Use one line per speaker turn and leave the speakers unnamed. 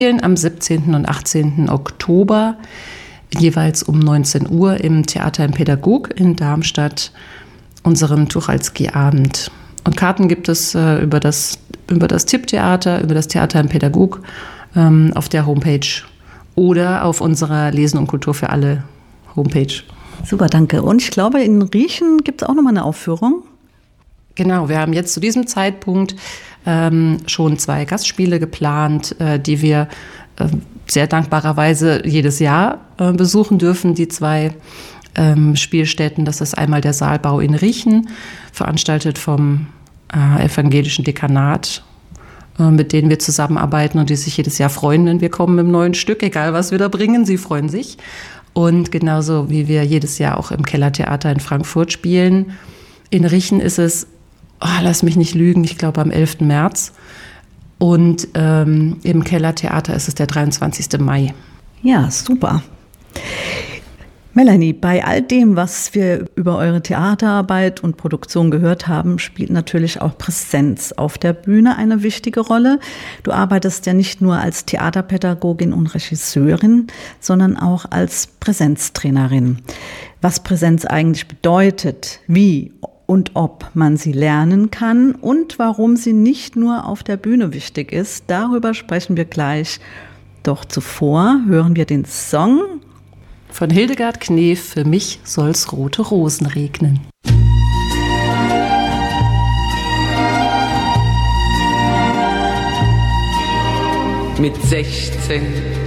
am 17. und 18. Oktober, jeweils um 19 Uhr im Theater im Pädagog in Darmstadt, unseren Tuchalski-Abend. Und Karten gibt es über das Tipptheater, über das Theater im Pädagog auf der Homepage oder auf unserer Lesen und Kultur für alle Homepage.
Super, danke. Und ich glaube, in Riechen gibt es auch nochmal eine Aufführung.
Genau, wir haben jetzt zu diesem Zeitpunkt schon 2 Gastspiele geplant, die wir sehr dankbarerweise jedes Jahr besuchen dürfen, die 2 Spielstätten. Das ist einmal der Saalbau in Riechen, veranstaltet vom evangelischen Dekanat, mit denen wir zusammenarbeiten und die sich jedes Jahr freuen, wenn wir kommen mit einem neuen Stück, egal was wir da bringen, sie freuen sich. Und genauso wie wir jedes Jahr auch im Kellertheater in Frankfurt spielen. In Riechen ist es, lass mich nicht lügen, ich glaube am 11. März. Und im Kellertheater ist es der 23. Mai.
Ja, super. Melanie, bei all dem, was wir über eure Theaterarbeit und Produktion gehört haben, spielt natürlich auch Präsenz auf der Bühne eine wichtige Rolle. Du arbeitest ja nicht nur als Theaterpädagogin und Regisseurin, sondern auch als Präsenztrainerin. Was Präsenz eigentlich bedeutet, wie und ob man sie lernen kann und warum sie nicht nur auf der Bühne wichtig ist, darüber sprechen wir gleich. Doch zuvor hören wir den Song
von Hildegard Knef, für mich soll's rote Rosen regnen.
Mit 16